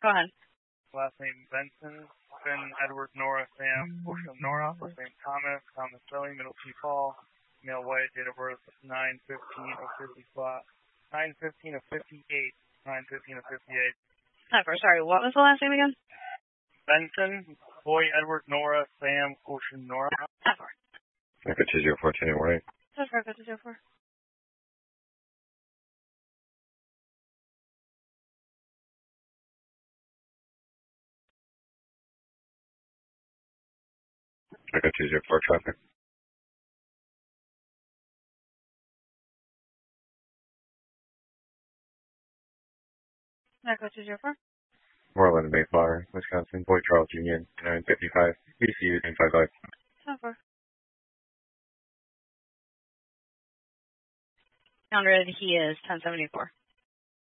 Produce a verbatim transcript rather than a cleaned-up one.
Go ahead. Last name Benson, Finn, Edward, Nora, Sam, Ocean, Nora, first name Thomas, Thomas Sterling, middle T. Paul, male white, date of birth nine fifteen of fifty-five, nine fifteen of fifty-eight, nine fifteen of fifty-eight. Never, sorry, what was the last name again? Benson, boy, Edward, Nora, Sam, Ocean, Nora. Never. Echo two zero four, ten warning. That's for Echo two zero four. Echo two zero four, traffic. Echo two zero four. Moreland, Mayflower, Wisconsin. Boy Charles Union, nine fifty-five. E C U nine five five. Never. Hundred, he is ten seventy-four.